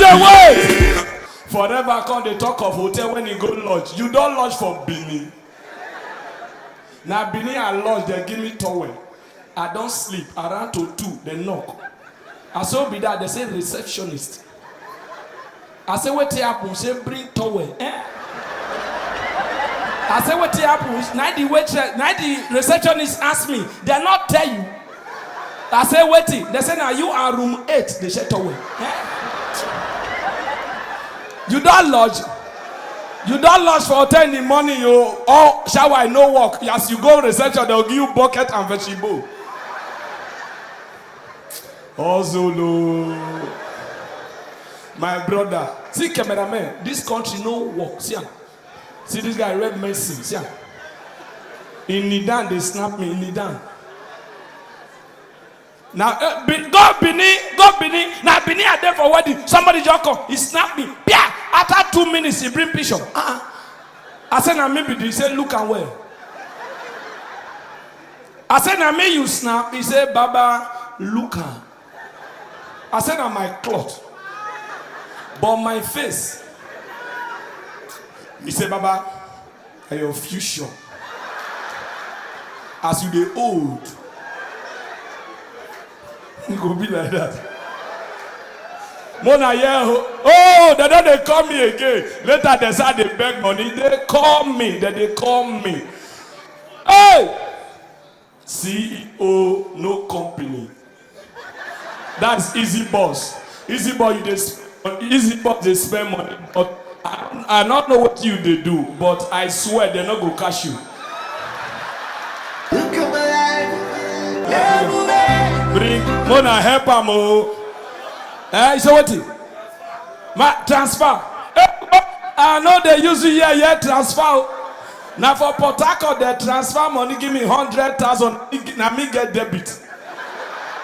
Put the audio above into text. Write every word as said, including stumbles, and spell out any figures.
dey wait. Forever come dey talk of hotel when you go lodge. You don lodge for Benin. Na Benin I lodge, they give me towel. I don sleep around to two, they knock. I saw be that they say receptionist. I say wetin happen? Say bring towel. Eh? I say wetin happen? Now the waitress, now the receptionist ask me. They not tell you. I say wetin? They say now you are room eight. They say towel. Eh? You don't lodge. You don't lodge for hotel in the morning. You all shower no work. As you go reception, they'll give you bucket and vegetable. Ozolo, my brother. See cameraman. This country no work. See, see this guy red medicine. See, in Nidan they snap me in Nidan. Now uh, be, go Benin, go Benin. Now Benin are there for wedding. Somebody just come. He snap me. Yeah. After two minutes, he bring picture. Uh-uh. I said, now maybe he said, look and well. I said, now me you snap. He said, Baba, look and. I said, now my cloth. But my face. He said, Baba, are your future. As you dey old. You go be like that. Mona yeah, oh, they don't they call me again. Later they say they beg money. They call me. They they call me. Hey, C E O no company. That's easy boss. Easy boss you they easy boss they spend money. But I, I don't know what you they do. But I swear they not go cash you. Bring Mona help am oh. Eh, so what? Ma transfer. I know they use you here, here transfer. Now for Port Harcourt, they transfer money, give me hundred thousand. Now me get debit.